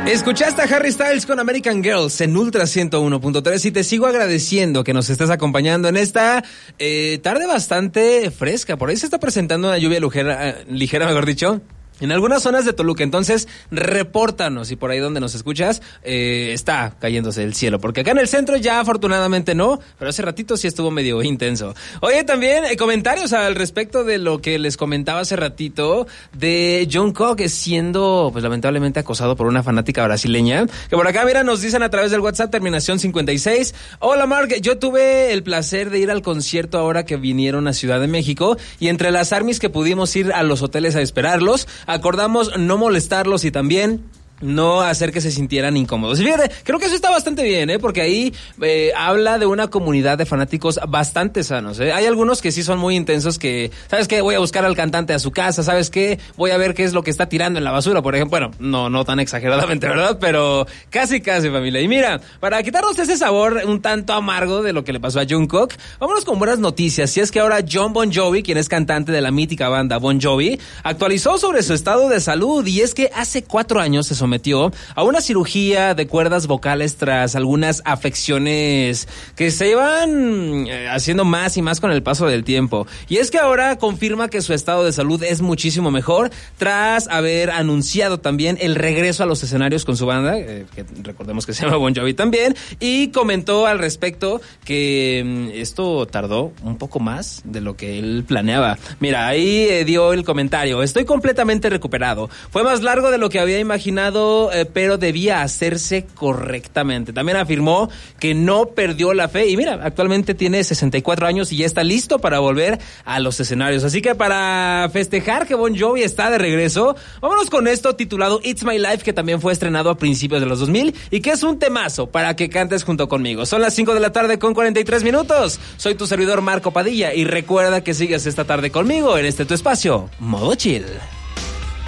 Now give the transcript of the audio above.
Escuchaste a Harry Styles con American Girls en Ultra 101.3 y te sigo agradeciendo que nos estés acompañando en esta tarde bastante fresca. Por ahí se está presentando una lluvia ligera, mejor dicho, en algunas zonas de Toluca. Entonces, repórtanos si por ahí donde nos escuchas está cayéndose el cielo. Porque acá en el centro ya afortunadamente no, pero hace ratito sí estuvo medio intenso. Oye, también comentarios al respecto de lo que les comentaba hace ratito de Jungkook siendo, pues lamentablemente, acosado por una fanática brasileña. Que por acá, mira, nos dicen a través del WhatsApp, terminación 56. Hola, Mark, yo tuve el placer de ir al concierto ahora que vinieron a Ciudad de México y entre las armies que pudimos ir a los hoteles a esperarlos, acordamos no molestarlos y también no hacer que se sintieran incómodos. Y fíjate, creo que eso está bastante bien, porque ahí habla de una comunidad de fanáticos bastante sanos, Hay algunos que sí son muy intensos que, ¿sabes qué? Voy a buscar al cantante a su casa, ¿sabes qué? Voy a ver qué es lo que está tirando en la basura, por ejemplo. Bueno, no tan exageradamente, ¿verdad? Pero casi, familia. Y mira, para quitarnos ese sabor un tanto amargo de lo que le pasó a Jungkook, vámonos con buenas noticias. Y es que ahora Jon Bon Jovi, quien es cantante de la mítica banda Bon Jovi, actualizó sobre su estado de salud. Y es que hace 4 años se sometió a una cirugía de cuerdas vocales tras algunas afecciones que se iban haciendo más y más con el paso del tiempo. Y es que ahora confirma que su estado de salud es muchísimo mejor tras haber anunciado también el regreso a los escenarios con su banda, que recordemos que se llama Bon Jovi también, y comentó al respecto que esto tardó un poco más de lo que él planeaba. Mira, ahí dio el comentario: estoy completamente recuperado. Fue más largo de lo que había imaginado, pero debía hacerse correctamente. También afirmó que no perdió la fe y mira, actualmente tiene 64 años y ya está listo para volver a los escenarios. Así que para festejar que Bon Jovi está de regreso, vámonos con esto titulado It's My Life, que también fue estrenado a principios de los 2000 y que es un temazo para que cantes junto conmigo. Son las 5 de la tarde con 43 minutos. Soy tu servidor Marco Padilla y recuerda que sigues esta tarde conmigo en este tu espacio, Modo Chill.